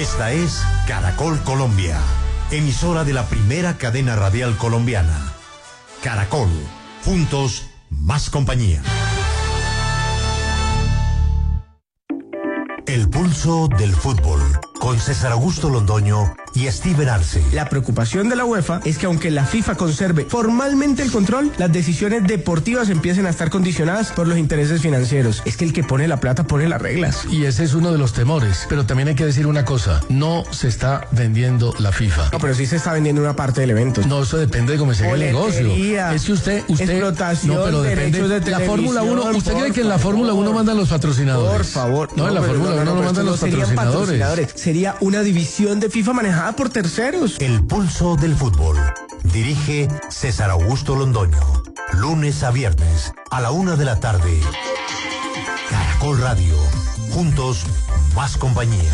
Esta es Caracol Colombia, emisora de la primera cadena radial colombiana. Caracol, juntos, más compañía. El pulso del fútbol, con César Augusto Londoño y Steven Arce. La preocupación de la UEFA es que aunque la FIFA conserve formalmente el control, las decisiones deportivas empiecen a estar condicionadas por los intereses financieros. Es que el que pone la plata pone las reglas. Y ese es uno de los temores. Pero también hay que decir una cosa, no se está vendiendo la FIFA. No, pero sí se está vendiendo una parte del evento. No, eso depende de cómo se haga el negocio. Es que usted explotación, no, pero depende de la Fórmula 1. ¿Usted cree que en la Fórmula 1 mandan los patrocinadores? Por favor. No, en la Fórmula 1 no mandan los patrocinadores. Sería una división de FIFA manejada por terceros. El pulso del fútbol. Dirige César Augusto Londoño. Lunes a viernes a la 1:00 p.m. Caracol Radio. Juntos, más compañía.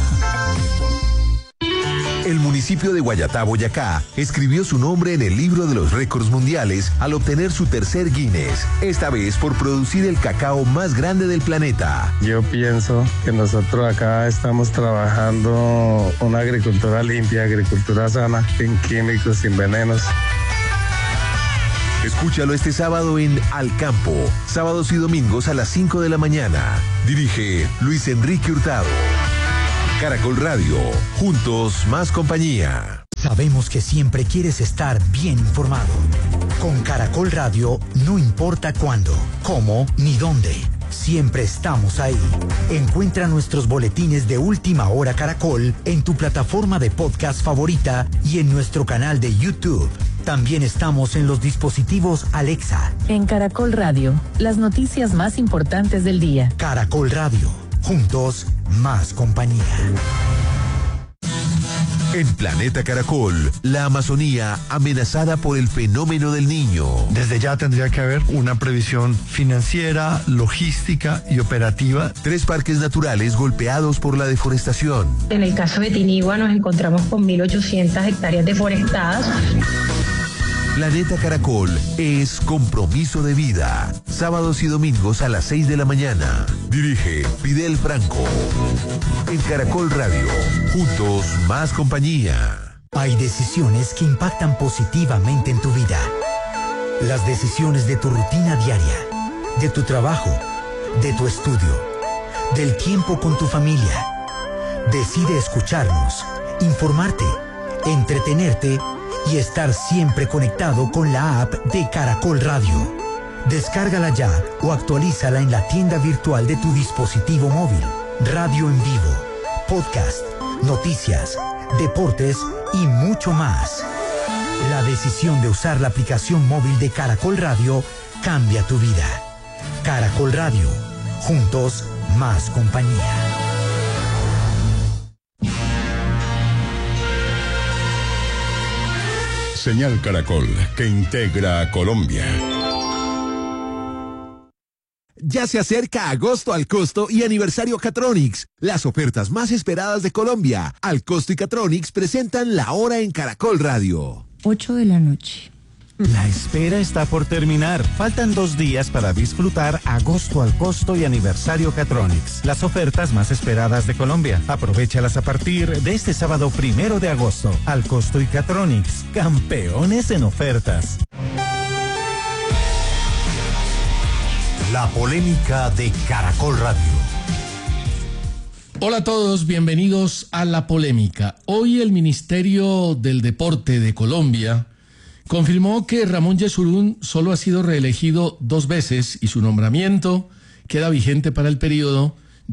El municipio de Guayatá, Boyacá, escribió su nombre en el libro de los récords mundiales al obtener su tercer Guinness, esta vez por producir el cacao más grande del planeta. Yo pienso que nosotros acá estamos trabajando una agricultura limpia, agricultura sana, sin químicos, sin venenos. Escúchalo este sábado en Al Campo, sábados y domingos a las 5 de la mañana. Dirige Luis Enrique Hurtado. Caracol Radio, juntos más compañía. Sabemos que siempre quieres estar bien informado. Con Caracol Radio, no importa cuándo, cómo ni dónde, siempre estamos ahí. Encuentra nuestros boletines de Última Hora Caracol en tu plataforma de podcast favorita y en nuestro canal de YouTube. También estamos en los dispositivos Alexa. En Caracol Radio, las noticias más importantes del día. Caracol Radio, juntos, más compañía. En Planeta Caracol, la Amazonía amenazada por el fenómeno del Niño. Desde ya tendría que haber una previsión financiera, logística y operativa. 3 parques naturales golpeados por la deforestación. En el caso de Tinigua nos encontramos con 1.800 hectáreas deforestadas. Planeta Caracol es compromiso de vida. Sábados y domingos a las 6 de la mañana. Dirige Fidel Franco. En Caracol Radio, juntos más compañía. Hay decisiones que impactan positivamente en tu vida. Las decisiones de tu rutina diaria, de tu trabajo, de tu estudio, del tiempo con tu familia. Decide escucharnos, informarte, entretenerte y estar siempre conectado con la app de Caracol Radio. Descárgala ya o actualízala en la tienda virtual de tu dispositivo móvil. Radio en vivo, podcast, noticias, deportes y mucho más. La decisión de usar la aplicación móvil de Caracol Radio cambia tu vida. Caracol Radio, juntos, más compañía. Señal Caracol, que integra a Colombia. Ya se acerca agosto al costo y aniversario Catronics, las ofertas más esperadas de Colombia. Al costo y Catronics presentan la hora en Caracol Radio. 8 de la noche. La espera está por terminar. Faltan 2 días para disfrutar agosto al costo y aniversario Catronics, las ofertas más esperadas de Colombia. Aprovéchalas a partir de este sábado 1 de agosto. Al costo y Catronics, campeones en ofertas. La polémica de Caracol Radio. Hola a todos, bienvenidos a La Polémica. Hoy el Ministerio del Deporte de Colombia confirmó que Ramón Yesurún solo ha sido reelegido 2 veces y su nombramiento queda vigente para el periodo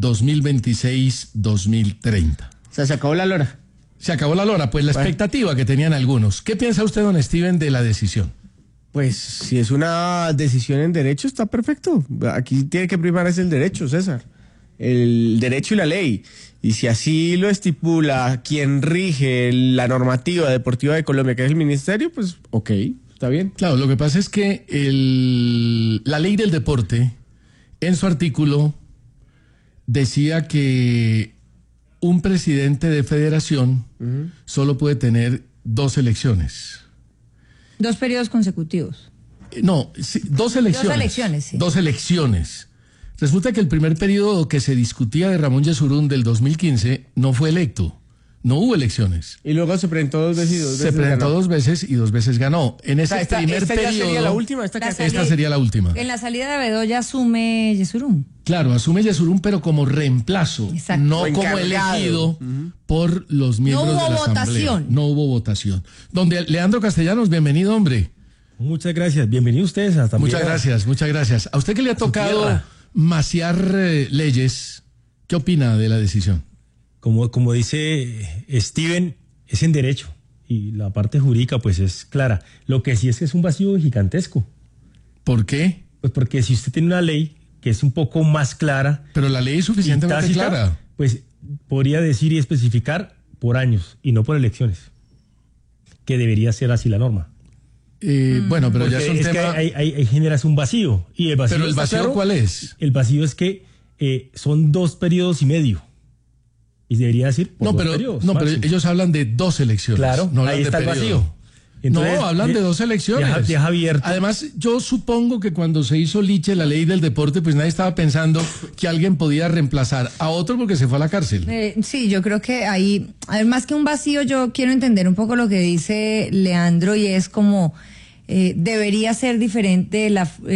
2026-2030. O sea, se acabó la lora. Se acabó la lora, pues la expectativa que tenían algunos. ¿Qué piensa usted, don Steven, de la decisión? Pues si es una decisión en derecho, está perfecto. Aquí tiene que primar es el derecho, César. El derecho y la ley. Y si así lo estipula quien rige la normativa deportiva de Colombia, que es el ministerio, pues ok, está bien. Claro, lo que pasa es que la ley del deporte, en su artículo, decía que un presidente de federación solo puede tener 2 elecciones. 2 periodos consecutivos. No, sí, 2 elecciones. 2 elecciones, sí. 2 elecciones. Resulta que el primer periodo que se discutía de Ramón Yesurún del 2015 no fue electo. No hubo elecciones. Y luego se presentó 2 veces y 2 veces Se presentó ganó. 2 veces y 2 veces ganó. En ese primer esta periodo... ya sería la última. Esta sería la última. En la salida de Bedoya asume Yesurum. Claro, asume Yesurum, pero como reemplazo, Exacto. no O como encargado. elegido por los miembros hubo de la Asamblea. votación. No hubo votación. Donde Leandro Castellanos, bienvenido, hombre. Muchas gracias. Bienvenidos ustedes hasta Muchas gracias. A usted que le ha tocado tierra. maciar leyes, ¿qué opina de la decisión? Como dice Steven, es en derecho y la parte jurídica pues es clara. Lo que sí es que es un vacío gigantesco. ¿Por qué? Pues porque si usted tiene una ley que es un poco más clara... Pero la ley es suficientemente tácita, clara. Pues podría decir y especificar por años y no por elecciones, que debería ser así la norma. Bueno, pero ya Porque es un es tema... que ahí generas un vacío. Y el vacío ¿Pero el está vacío claro. cuál es? El vacío es que son 2 periodos y medio. Y debería decir por No, 2 pero, periodos. no, pero máximo. ellos hablan de 2 elecciones. Claro, no hablan ahí de está el periodo. vacío. Entonces, no, hablan de 2 elecciones. Deja abierto. Además, yo supongo que cuando se hizo Liche la ley del deporte, pues nadie estaba pensando que alguien podía reemplazar a otro porque se fue a la cárcel. Sí, yo creo que ahí, además que un vacío, yo quiero entender un poco lo que dice Leandro y es como debería ser diferente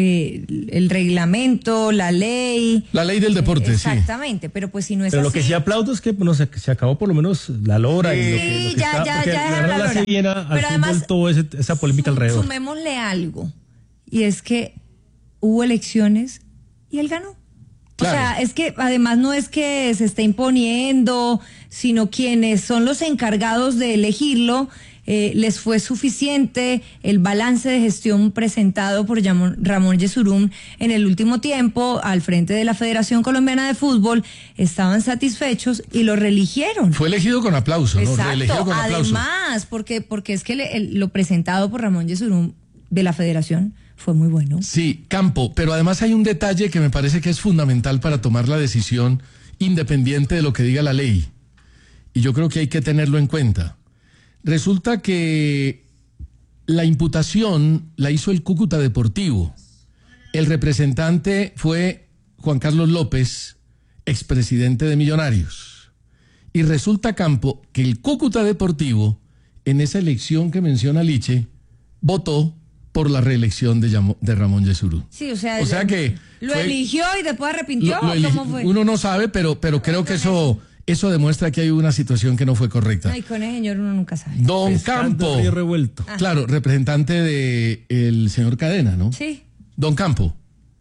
el reglamento, la ley. La ley del deporte, exactamente, pero pues si no es Pero así. lo que sí aplaudo es que bueno, se acabó por lo menos la lora. Y lo que ya porque dejaron la le hace lora. bien al Pero además, fútbol toda esa polémica alrededor. Sumémosle algo, y es que hubo elecciones y él ganó. Claro. O sea, es que además no es que se esté imponiendo, sino quienes son los encargados de elegirlo, les fue suficiente el balance de gestión presentado por Ramón Yesurum en el último tiempo al frente de la Federación Colombiana de Fútbol, estaban satisfechos y lo reeligieron. Fue elegido con aplauso, ¿no? Exacto, Reelegido con aplauso. además, porque es que lo presentado por Ramón Yesurum de la Federación fue muy bueno. Sí, Campo, pero además hay un detalle que me parece que es fundamental para tomar la decisión independiente de lo que diga la ley. Y yo creo que hay que tenerlo en cuenta. Resulta que la imputación la hizo el Cúcuta Deportivo. El representante fue Juan Carlos López, expresidente de Millonarios. Y resulta, Campo, que el Cúcuta Deportivo, en esa elección que menciona Liche, votó por la reelección de Ramón Yesurum. Sí, o sea que lo fue- eligió y después arrepintió. ¿Cómo fue? Uno no sabe, pero creo que eso demuestra que hay una situación que no fue correcta. Ay, con el señor uno nunca sabe. Don Pescando Campo, río revuelto. claro, representante de el señor Cadena, ¿no? Sí. Don Campo.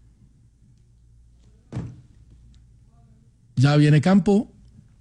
Ya viene Campo.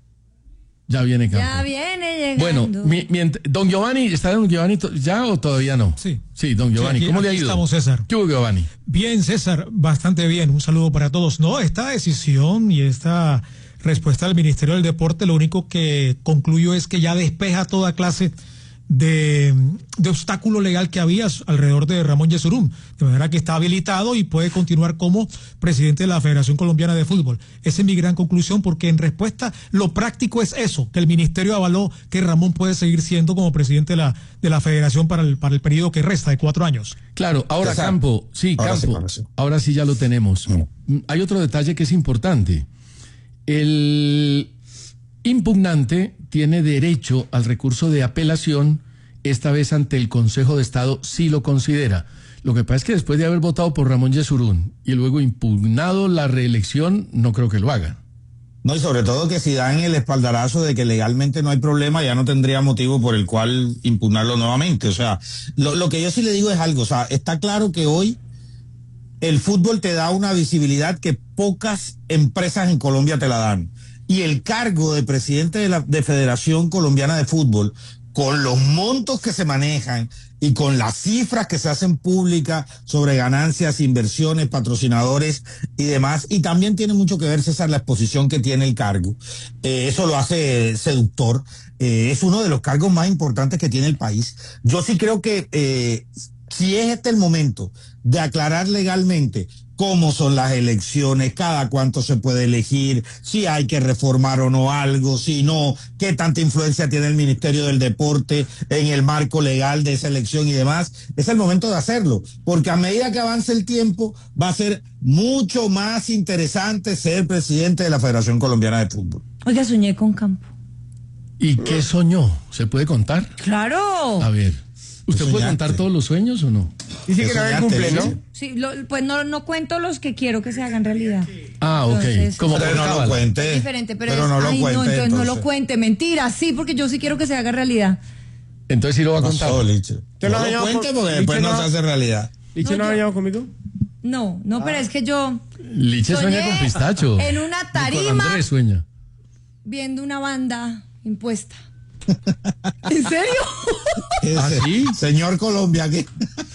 Ya viene Campo. Ya viene llegando. Bueno, don Giovanni, ¿está don Giovanni ya o todavía no? Sí. Sí, don Giovanni, Sí, aquí- ¿cómo le ha aquí ido? estamos, César. ¿Qué hubo, Giovanni? Bien, César, bastante bien. Un saludo para todos. No, esta decisión y esta respuesta del Ministerio del Deporte, lo único que concluyo es que ya despeja toda clase de obstáculo legal que había alrededor de Ramón Yesurum, de manera que está habilitado y puede continuar como presidente de la Federación Colombiana de Fútbol. Esa es mi gran conclusión, porque en respuesta lo práctico es eso, que el ministerio avaló que Ramón puede seguir siendo como presidente de la Federación para el periodo que resta de 4 años. Claro, ahora César. Campo, sí, Ahora sí, Campo, ahora sí. ahora sí ya lo tenemos. Hay otro detalle que es importante. El impugnante tiene derecho al recurso de apelación, esta vez ante el Consejo de Estado, si lo considera. Lo que pasa es que después de haber votado por Ramón Yesurum y luego impugnado la reelección, no creo que lo haga. No, y sobre todo que si dan el espaldarazo de que legalmente no hay problema, ya no tendría motivo por el cual impugnarlo nuevamente. O sea, lo que yo sí le digo es algo, o sea, está claro que hoy el fútbol te da una visibilidad que pocas empresas en Colombia te la dan. Y el cargo de presidente de Federación Colombiana de Fútbol, con los montos que se manejan y con las cifras que se hacen públicas sobre ganancias, inversiones, patrocinadores y demás, y también tiene mucho que ver, César, la exposición que tiene el cargo. Eso lo hace seductor. Es uno de los cargos más importantes que tiene el país. Yo sí creo que si es este el momento de aclarar legalmente cómo son las elecciones, cada cuánto se puede elegir, si hay que reformar o no algo, si no, qué tanta influencia tiene el Ministerio del Deporte en el marco legal de esa elección y demás, es el momento de hacerlo, porque a medida que avance el tiempo va a ser mucho más interesante ser presidente de la Federación Colombiana de Fútbol. Oiga, soñé con Campo. ¿Y qué soñó? ¿Se puede contar? Claro. A ver, ¿usted puede contar todos los sueños o no? Dice que no hay cumple, ¿no? Sí, pues no cuento los que quiero que se hagan realidad. Ah, ok. Entonces, Como pero no lo cuente. Es diferente, pero no lo cuente. entonces no lo cuente. Mentira, sí, porque yo sí quiero que se haga realidad. Entonces sí lo va a contar. No lo cuente porque después no se hace realidad. ¿Liche no ha bañado conmigo? No, pero es que yo Liche sueña con pistacho. en una Con tarima Andrés sueña. viendo una banda impuesta. ¿En serio? ¿Ah, sí? Señor Colombia, ¿qué?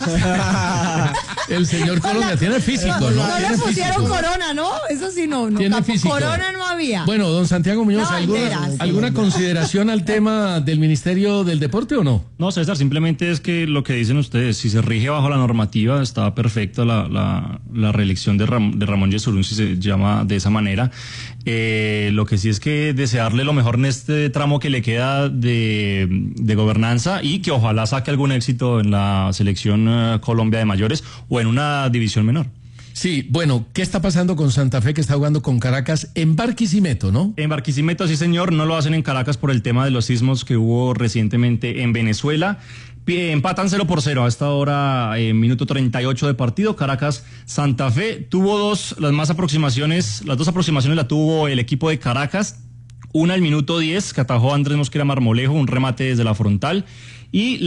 El señor Colombia tiene físico, ¿no? No le Tiene pusieron físico. corona, ¿no? Eso sí, no. Tiene físico. Corona no había. Bueno, don Santiago Muñoz, No, ¿alguna consideración al tema del Ministerio del Deporte o no? No, César, simplemente es que lo que dicen ustedes, si se rige bajo la normativa, está perfecta la reelección de Ramón Yesurún, si se llama de esa manera. Lo que sí es que desearle lo mejor en este tramo que le queda de gobernanza y que ojalá saque algún éxito en la selección Colombia de mayores o en una división menor. Sí, bueno, ¿qué está pasando con Santa Fe que está jugando con Caracas en Barquisimeto, no? En Barquisimeto, sí señor, no lo hacen en Caracas por el tema de los sismos que hubo recientemente en Venezuela. Empatan 0-0 a esta hora, minuto 38 de partido. Caracas, Santa Fe tuvo las dos aproximaciones la tuvo el equipo de Caracas. Una al minuto 10, que atajó Andrés Mosquera Marmolejo, un remate desde la frontal. Y